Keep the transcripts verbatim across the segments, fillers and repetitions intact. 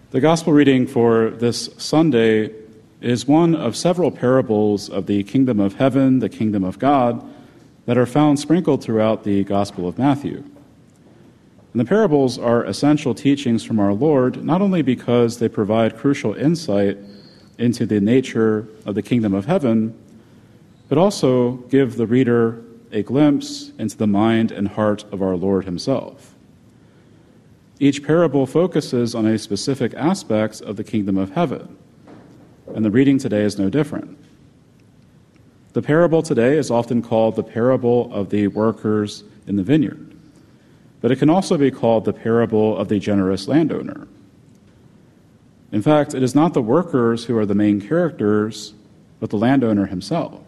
The gospel reading for this Sunday is one of several parables of the kingdom of heaven, the kingdom of God, that are found sprinkled throughout the Gospel of Matthew. And the parables are essential teachings from our Lord, not only because they provide crucial insight into the nature of the kingdom of heaven, but also give the reader a glimpse into the mind and heart of our Lord himself. Each parable focuses on a specific aspect of the kingdom of heaven, and the reading today is no different. The parable today is often called the parable of the workers in the vineyard, but it can also be called the parable of the generous landowner. In fact, it is not the workers who are the main characters, but the landowner himself.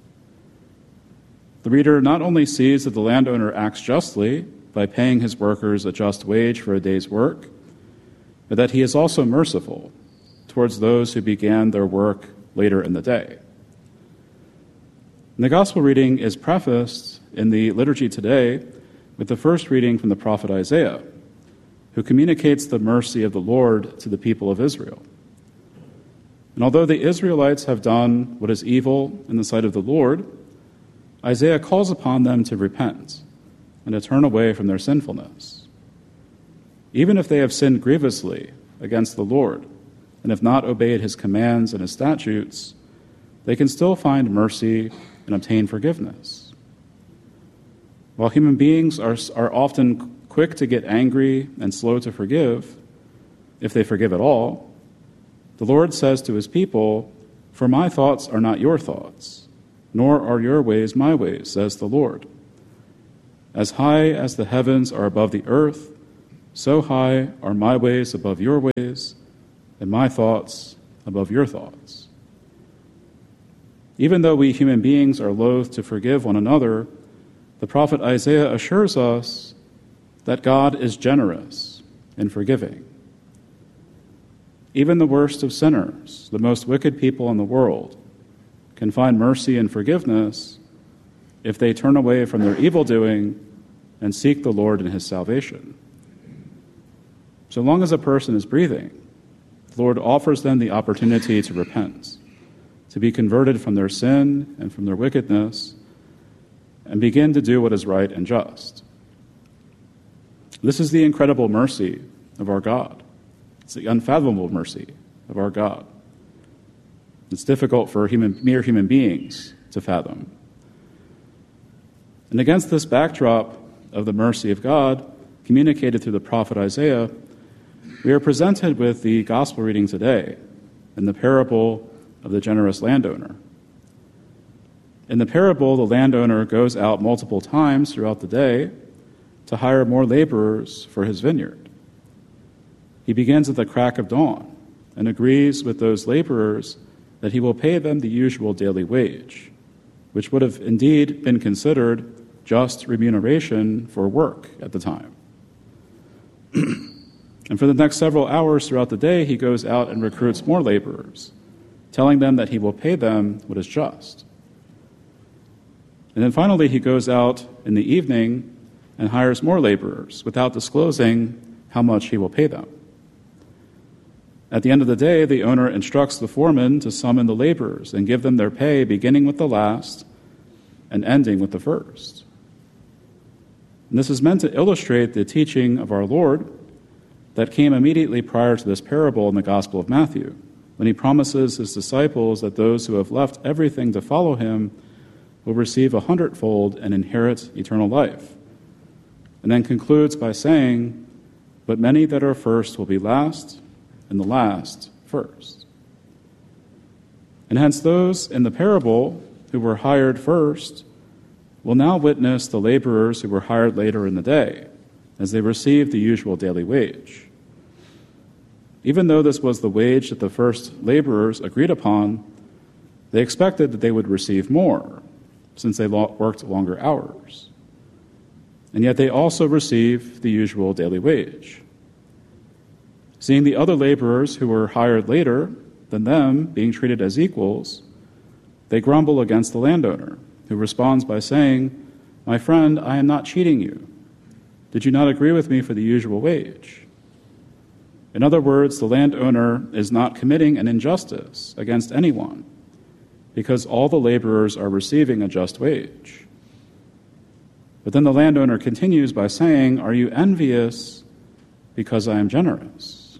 The reader not only sees that the landowner acts justly by paying his workers a just wage for a day's work, but that he is also merciful towards those who began their work later in the day. And the gospel reading is prefaced in the liturgy today with the first reading from the prophet Isaiah, who communicates the mercy of the Lord to the people of Israel. And although the Israelites have done what is evil in the sight of the Lord, Isaiah calls upon them to repent and to turn away from their sinfulness. Even if they have sinned grievously against the Lord and have not obeyed his commands and his statutes, they can still find mercy and obtain forgiveness. While human beings are, are often quick to get angry and slow to forgive, if they forgive at all, the Lord says to his people, "For my thoughts are not your thoughts, nor are your ways my ways, says the Lord. As high as the heavens are above the earth, so high are my ways above your ways, and my thoughts above your thoughts." Even though we human beings are loath to forgive one another, the prophet Isaiah assures us that God is generous in forgiving. Even the worst of sinners, the most wicked people in the world, can find mercy and forgiveness if they turn away from their evil doing and seek the Lord in his salvation. So long as a person is breathing, the Lord offers them the opportunity to repent, to be converted from their sin and from their wickedness, and begin to do what is right and just. This is the incredible mercy of our God. It's the unfathomable mercy of our God. It's difficult for human, mere human beings to fathom. And against this backdrop of the mercy of God, communicated through the prophet Isaiah, we are presented with the gospel reading today in the parable of the generous landowner. In the parable, the landowner goes out multiple times throughout the day to hire more laborers for his vineyard. He begins at the crack of dawn and agrees with those laborers that he will pay them the usual daily wage, which would have indeed been considered just remuneration for work at the time. And for the next several hours throughout the day, he goes out and recruits more laborers, telling them that he will pay them what is just. And then finally, he goes out in the evening and hires more laborers without disclosing how much he will pay them. At the end of the day, the owner instructs the foreman to summon the laborers and give them their pay, beginning with the last and ending with the first. And this is meant to illustrate the teaching of our Lord that came immediately prior to this parable in the Gospel of Matthew, when he promises his disciples that those who have left everything to follow him will receive a hundredfold and inherit eternal life. And then concludes by saying, "But many that are first will be last, and the last first." And hence those in the parable who were hired first will now witness the laborers who were hired later in the day, as they received the usual daily wage. Even though this was the wage that the first laborers agreed upon, they expected that they would receive more, since they worked longer hours. And yet they also received the usual daily wage. Seeing the other laborers who were hired later than them being treated as equals, they grumble against the landowner, who responds by saying, "My friend, I am not cheating you. Did you not agree with me for the usual wage?" In other words, the landowner is not committing an injustice against anyone because all the laborers are receiving a just wage. But then the landowner continues by saying, "Are you envious because I am generous?"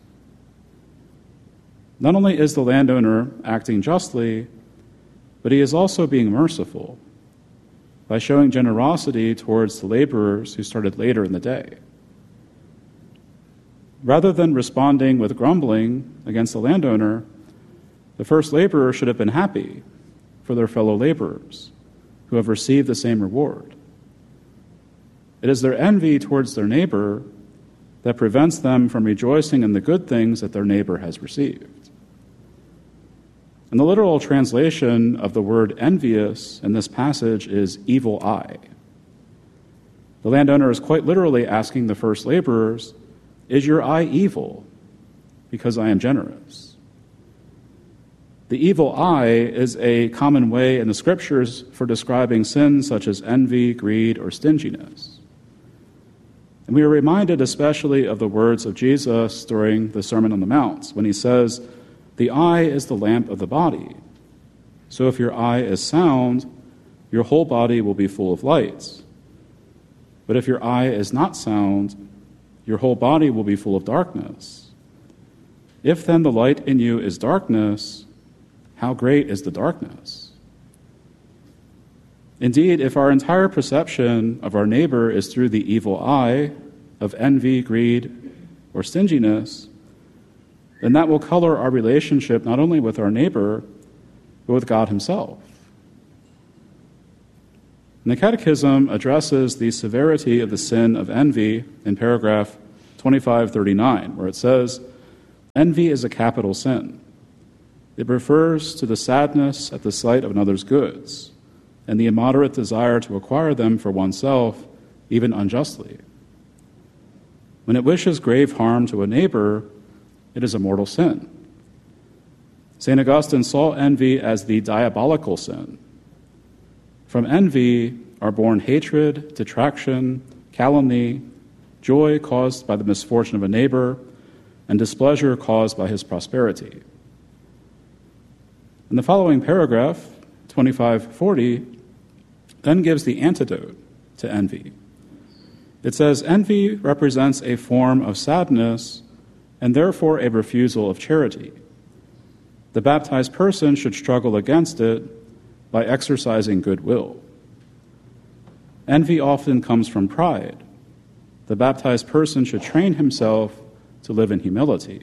Not only is the landowner acting justly, but he is also being merciful by showing generosity towards the laborers who started later in the day. Rather than responding with grumbling against the landowner, the first laborer should have been happy for their fellow laborers who have received the same reward. It is their envy towards their neighbor that prevents them from rejoicing in the good things that their neighbor has received. And the literal translation of the word envious in this passage is evil eye. The landowner is quite literally asking the first laborers, "Is your eye evil because I am generous?" The evil eye is a common way in the scriptures for describing sins such as envy, greed, or stinginess. And we are reminded especially of the words of Jesus during the Sermon on the Mount when he says, "The eye is the lamp of the body. So if your eye is sound, your whole body will be full of light. But if your eye is not sound, your whole body will be full of darkness. If then the light in you is darkness, how great is the darkness?" Indeed, if our entire perception of our neighbor is through the evil eye of envy, greed, or stinginess, then that will color our relationship not only with our neighbor, but with God himself. And the Catechism addresses the severity of the sin of envy in paragraph twenty-five thirty-nine, where it says, "Envy is a capital sin. It refers to the sadness at the sight of another's goods and the immoderate desire to acquire them for oneself, even unjustly. When it wishes grave harm to a neighbor, it is a mortal sin." Saint Augustine saw envy as the diabolical sin. From envy are born hatred, detraction, calumny, joy caused by the misfortune of a neighbor, and displeasure caused by his prosperity. In the following paragraph, twenty-five forty, then gives the antidote to envy. It says, "Envy represents a form of sadness and therefore a refusal of charity. The baptized person should struggle against it by exercising goodwill. Envy often comes from pride. The baptized person should train himself to live in humility."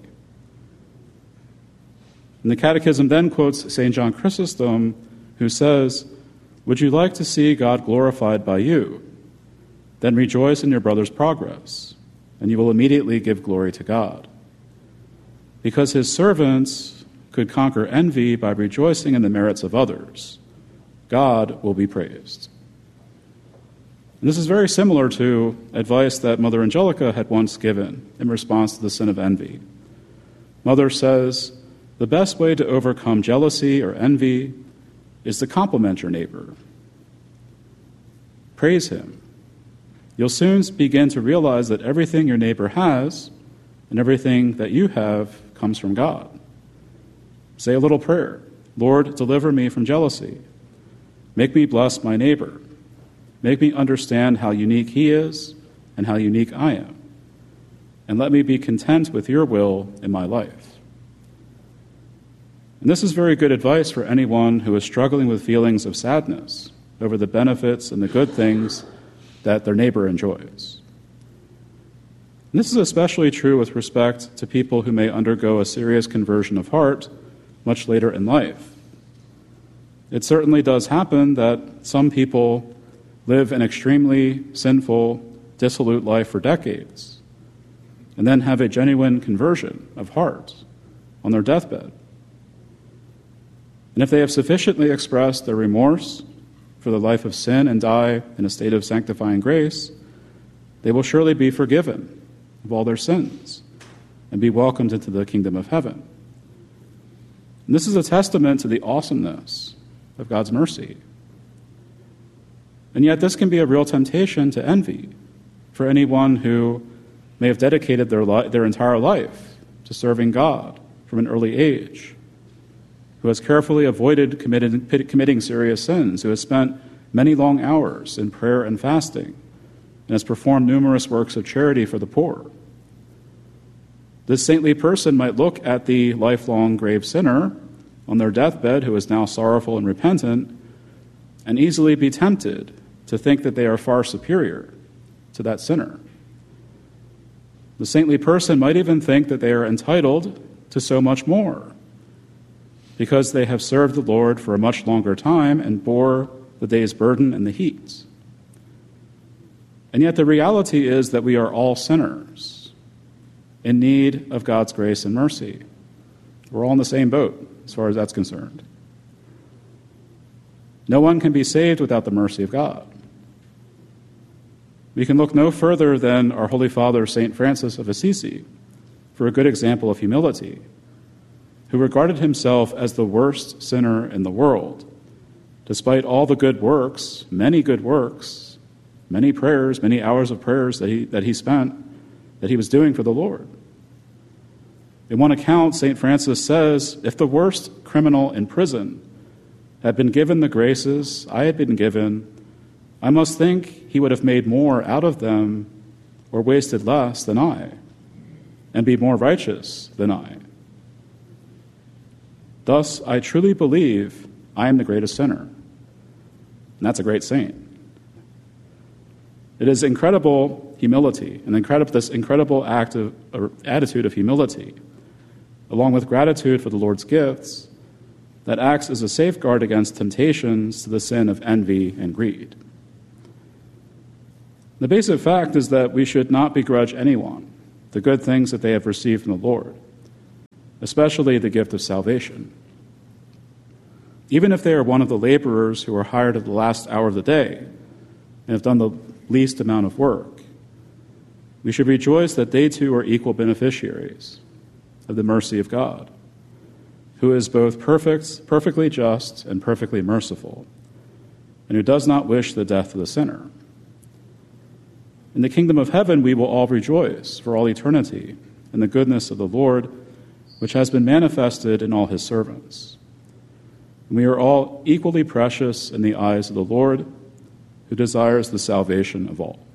And the Catechism then quotes Saint John Chrysostom, who says, "Would you like to see God glorified by you? Then rejoice in your brother's progress, and you will immediately give glory to God. Because his servants could conquer envy by rejoicing in the merits of others, God will be praised." And this is very similar to advice that Mother Angelica had once given in response to the sin of envy. Mother says, "The best way to overcome jealousy or envy is to compliment your neighbor. Praise him. You'll soon begin to realize that everything your neighbor has and everything that you have comes from God. Say a little prayer. Lord, deliver me from jealousy. Make me bless my neighbor. Make me understand how unique he is and how unique I am. And let me be content with your will in my life." And this is very good advice for anyone who is struggling with feelings of sadness over the benefits and the good things that their neighbor enjoys. And this is especially true with respect to people who may undergo a serious conversion of heart much later in life. It certainly does happen that some people live an extremely sinful, dissolute life for decades, and then have a genuine conversion of heart on their deathbed. And if they have sufficiently expressed their remorse for the life of sin and die in a state of sanctifying grace, they will surely be forgiven of all their sins and be welcomed into the kingdom of heaven. And this is a testament to the awesomeness of God's mercy. And yet this can be a real temptation to envy for anyone who may have dedicated their li- their entire life to to serving God from an early age, who has carefully avoided committed, committing serious sins, who has spent many long hours in prayer and fasting, and has performed numerous works of charity for the poor. This saintly person might look at the lifelong grave sinner on their deathbed who is now sorrowful and repentant and easily be tempted to think that they are far superior to that sinner. The saintly person might even think that they are entitled to so much more because they have served the Lord for a much longer time and bore the day's burden and the heat. And yet the reality is that we are all sinners in need of God's grace and mercy. We're all in the same boat as far as that's concerned. No one can be saved without the mercy of God. We can look no further than our Holy Father, Saint Francis of Assisi, for a good example of humility, who regarded himself as the worst sinner in the world, despite all the good works, many good works, many prayers, many hours of prayers that he, that he spent, that he was doing for the Lord. In one account, Saint Francis says, if the worst criminal in prison had been given the graces I had been given, I must think he would have made more out of them or wasted less than I, and be more righteous than I. Thus, I truly believe I am the greatest sinner. And that's a great saint. It is incredible humility, and incredible, this incredible act of, or attitude of humility, along with gratitude for the Lord's gifts, that acts as a safeguard against temptations to the sin of envy and greed. The basic fact is that we should not begrudge anyone the good things that they have received from the Lord, especially the gift of salvation. Even if they are one of the laborers who are hired at the last hour of the day and have done the least amount of work, we should rejoice that they too are equal beneficiaries of the mercy of God, who is both perfect, perfectly just and perfectly merciful, and who does not wish the death of the sinner. In the kingdom of heaven, we will all rejoice for all eternity in the goodness of the Lord, which has been manifested in all his servants. And we are all equally precious in the eyes of the Lord, who desires the salvation of all.